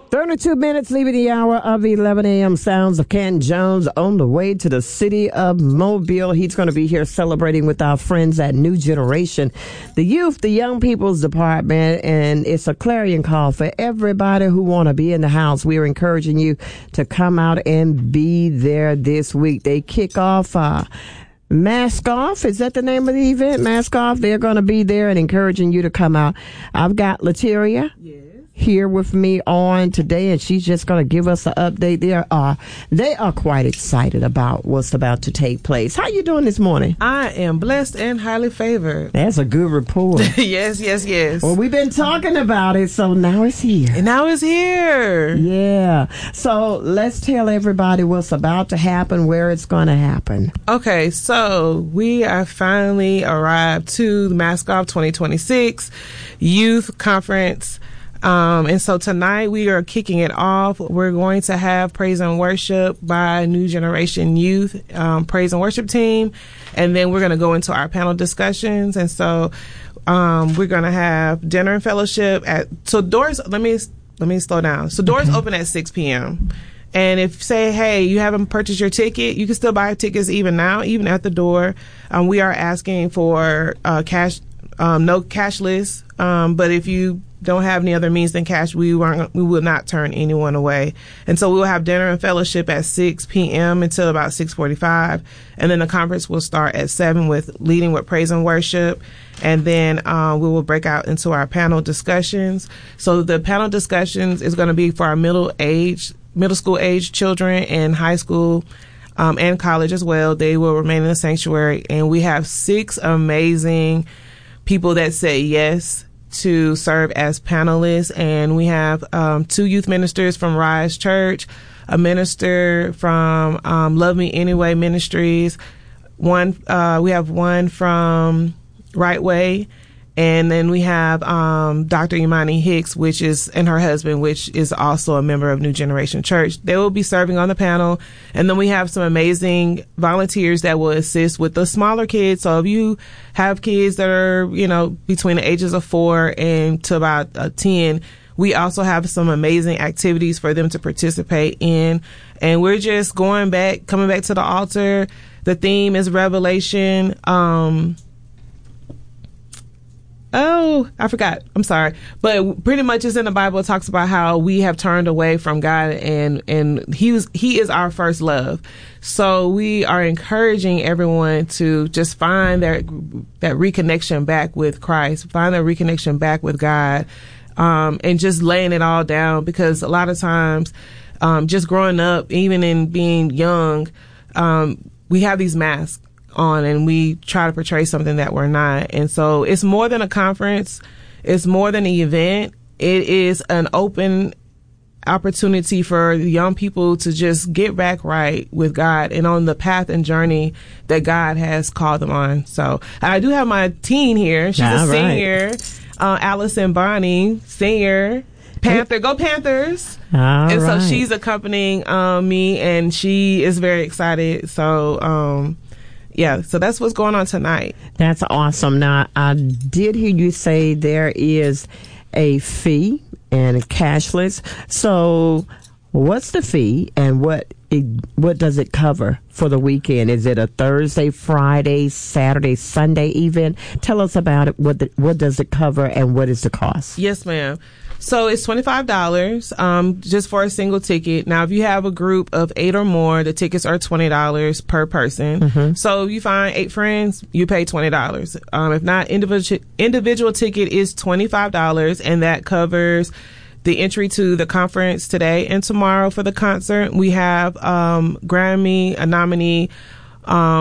32 minutes leaving the hour of 11 a.m. Sounds of Ken Jones on the way to the city of Mobile. He's going to be here celebrating with our friends at New Generation, the youth, the young people's department, and it's a clarion call for everybody who want to be in the house. We are encouraging you to come out and be there this week. They kick off Mask Off. Is that the name of the event? Mask Off. They're going to be there and encouraging you to come out. I've got Lateria here with me on today, and she's just going to give us an update. They are quite excited about what's about to take place. How you doing this morning? I am blessed and highly favored. That's a good report. Yes. Well, we've been talking about it, so now it's here. And now it's here. Yeah. So let's tell everybody what's about to happen, where it's going to happen. Okay, so we are finally arrived to the Mask Off 2026 Youth Conference. And so tonight we are kicking it off. We're going to have praise and worship by New Generation Youth, praise and worship team. And then we're going to go into our panel discussions. And so, we're going to have dinner and fellowship doors, let me slow down. So doors open at 6 p.m. And if say, hey, you haven't purchased your ticket, you can still buy tickets even now, even at the door. We are asking for, cash, no cashless. But if you don't have any other means than cash, we will not turn anyone away. And so we will have dinner and fellowship at 6 p.m. until about 6:45. And then the conference will start at 7 with leading with praise and worship. And then we will break out into our panel discussions. So the panel discussions is going to be for our middle school age children and high school and college as well. They will remain in the sanctuary. And we have 6 amazing people that say yes to serve as panelists, and we have 2 youth ministers from Rise Church, a minister from Love Me Anyway Ministries, we have one from Right Way, and then we have Dr. Imani Hicks, and her husband, which is also a member of New Generation Church. They will be serving on the panel. And then we have some amazing volunteers that will assist with the smaller kids. So if you have kids that are, between the ages of 4 and to about 10, we also have some amazing activities for them to participate in. And we're just coming back to the altar. The theme is Revelation. Oh, I forgot. I'm sorry. But pretty much it's in the Bible. It talks about how we have turned away from God and he is our first love. So we are encouraging everyone to just find that reconnection back with Christ, find that reconnection back with God, and just laying it all down, because a lot of times, just growing up, even in being young, we have these masks on and we try to portray something that we're not. And so it's more than a conference. It's more than an event. It is an open opportunity for young people to just get back right with God and on the path and journey that God has called them on. So I do have my teen here. She's a senior, Allison Bonnie, senior. Panther, go Panthers. So she's accompanying me, and she is very excited. So so that's what's going on tonight. That's awesome. Now, I did hear you say there is a fee and cashless. So what's the fee and what does it cover for the weekend? Is it a Thursday, Friday, Saturday, Sunday event? Tell us about it. What does it cover and what is the cost? Yes, ma'am. So it's $25 just for a single ticket. Now, if you have a group of 8 or more, the tickets are $20 per person. Mm-hmm. So if you find 8 friends, you pay $20. If not, individual ticket is $25, and that covers the entry to the conference today and tomorrow. For the concert, we have Grammy nominee